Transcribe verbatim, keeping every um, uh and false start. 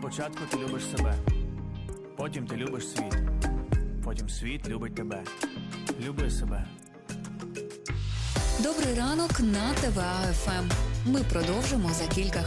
Спочатку ти любиш себе, потім ти любиш світ, потім світ любить тебе. Люби себе. Добрий ранок на ТВА еф ем. Ми продовжимо за кілька